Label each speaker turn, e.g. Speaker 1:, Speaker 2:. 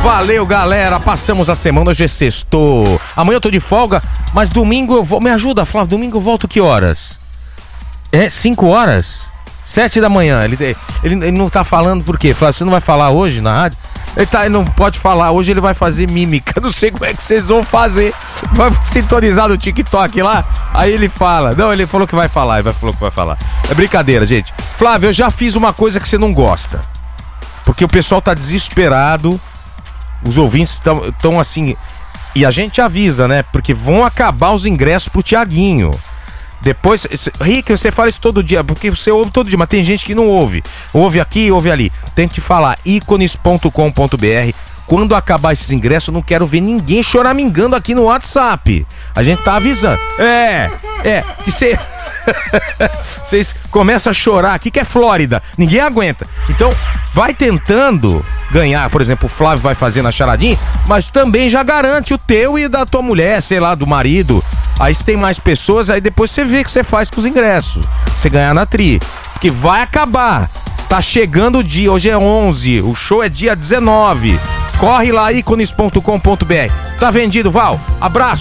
Speaker 1: Valeu, galera. Passamos a semana, hoje é sextou. Amanhã eu tô de folga, mas domingo eu vou. Me ajuda, Flávio. Domingo eu volto que horas? 5 horas? 7 da manhã. Ele não tá falando por quê? Flávio, você não vai falar hoje na rádio? Ele não pode falar. Hoje ele vai fazer mímica. Não sei como é que vocês vão fazer. Vai sintonizar no TikTok lá. Aí ele fala. Não, ele falou que vai falar. Falou que vai falar. É brincadeira, gente. Flávio, eu já fiz uma coisa que você não gosta. Porque o pessoal tá desesperado. Os ouvintes estão assim. E a gente avisa, né? Porque vão acabar os ingressos pro Thiaguinho. Depois, Rick, você fala isso todo dia, porque você ouve todo dia, mas tem gente que não ouve. Ouve aqui, ouve ali. Tem que falar, ícones.com.br. Quando acabar esses ingressos, eu não quero ver ninguém choramingando aqui no WhatsApp. A gente tá avisando. Que você... Vocês começam a chorar aqui, que é Flórida. Ninguém aguenta. Então, vai tentando ganhar. Por exemplo, o Flávio vai fazer na charadinha, mas também já garante o teu e da tua mulher, sei lá, do marido. Aí se tem mais pessoas, aí depois você vê o que você faz com os ingressos. Você ganhar na Tri. Porque vai acabar. Tá chegando o dia, hoje é 11, o show é dia 19. Corre lá, ícones.com.br. Tá vendido, Val. Abraço.